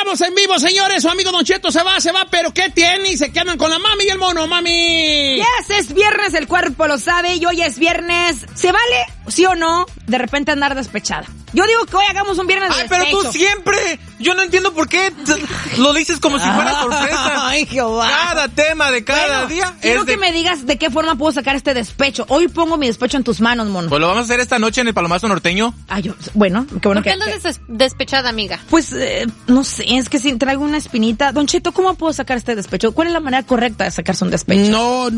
Estamos en vivo, señores. Su amigo Don Cheto se va, pero ¿qué tiene? Y se quedan con la mami y el mono, mami. Yes, es viernes, el cuerpo lo sabe, y hoy es viernes. ¿Se vale, sí o no, de repente andar despechada? Yo digo que hoy hagamos un viernes de despecho. Pero tú siempre. Yo no entiendo por qué lo dices como si fuera sorpresa. Ay, Jehová. Cada tema de cada día. Quiero que me digas de qué forma puedo sacar este despecho. Hoy pongo mi despecho en tus manos, mono. Pues lo vamos a hacer esta noche en el Palomazo Norteño. Bueno, qué bueno. ¿Por qué andas despechada, amiga? Pues, no sé, es que si traigo una espinita. Don Cheto, ¿cómo puedo sacar este despecho? ¿Cuál es la manera correcta de sacarse un despecho?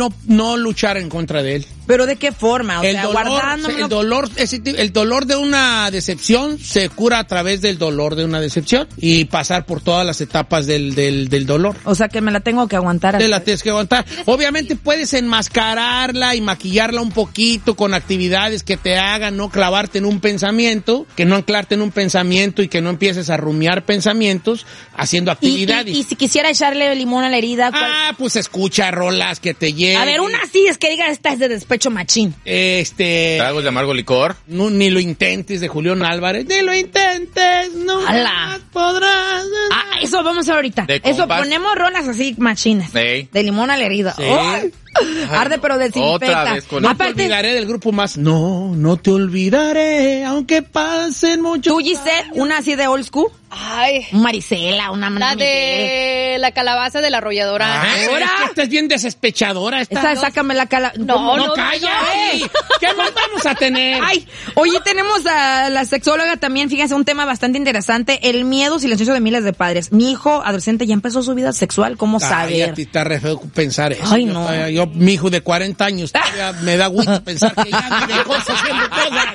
No luchar en contra de él. ¿Pero de qué forma? O sea, guardándomelo. El dolor de una decepción se cura a través del dolor de una decepción y pasar por todas las etapas del dolor. O sea, que me la tengo que aguantar. Te la tienes que aguantar. Obviamente puedes enmascararla y maquillarla un poquito con actividades que te hagan no clavarte en un pensamiento, que no anclarte en un pensamiento y que no empieces a rumiar pensamientos haciendo actividades. Y si quisiera echarle limón a la herida... pues escucha rolas que te lleven. A ver, una sí es que diga, esta es de despecho machín. ¿Tragos de amargo licor? No, ni lo intentes, de Julián Álvarez. Ni lo intentes, no podrás. Eso vamos a hacer ahorita. Eso, ponemos rolas así machines. De limón a la herida. Sí. Arde pero desinfecta. No te olvidaré del grupo más. No te olvidaré, aunque pasen muchos. ¿Tú, Giselle, una así de old school? Ay. Marisela, una La de la calabaza de la arrolladora. Ahora es que estás bien despechadora. Esa, sácame la calabaza. No, calla. ¿Qué más vamos a tener? Ay, oye, tenemos a la sexóloga también, fíjense, un tema bastante interesante, el miedo silencioso de miles de padres. Mi hijo adolescente ya empezó su vida sexual, ¿cómo saber? A ti está re feo pensar eso. Ay, no. Mi hijo de 40 años todavía me da gusto pensar que ya me dejó haciendo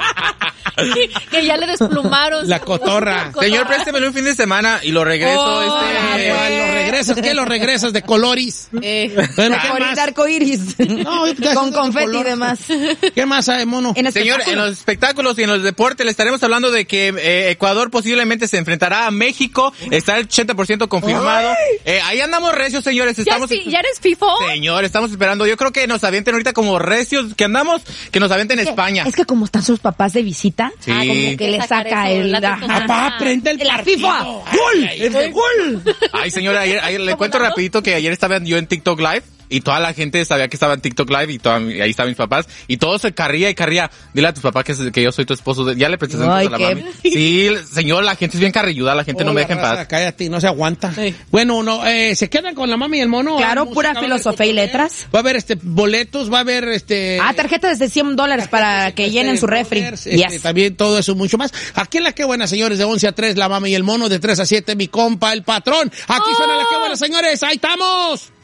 cosas. Que ya le desplumaron. La cotorra. Señor, préstemelo un fin de semana y lo regreso. ¿Lo regresas? ¿Qué lo regresas? ¿De coloris? Bueno, de arcoíris. No, con confeti y demás. ¿Qué más hay, mono? Señor, en los espectáculos y en los deportes le estaremos hablando de que Ecuador posiblemente se enfrentará a México. Está el 80% confirmado. Ahí andamos recios, señores. ¿Ya eres FIFO? Señor, estamos esperando. Yo creo que nos avienten ahorita como recios que andamos, que nos avienten España. Es que como están sus papás de visita, sí. Como que le saca el... Papá, prende el la FIFA. ¡Gol! ¡El de gol! Ay, señora, ayer le cuento rapidito que ayer estaba yo en TikTok Live. Y toda la gente sabía que estaba en TikTok Live y ahí estaban mis papás. Y todos se carría. Dile a tus papás que yo soy tu esposo. Ya le presté a la mami. Sí, señor, la gente es bien carrilluda. La gente no me deja en paz. Cállate, no se aguanta. Sí. Bueno, ¿se quedan con la mami y el mono? Claro, pura filosofía y letras. Va a haber boletos, va a haber tarjetas de $100 para que llenen su refri. También todo eso, mucho más. Aquí en La Qué Buena, señores, de 11 a 3, la mami y el mono, de 3 a 7, mi compa, el patrón. Aquí suena La Qué Buena, señores. ¡Ahí estamos!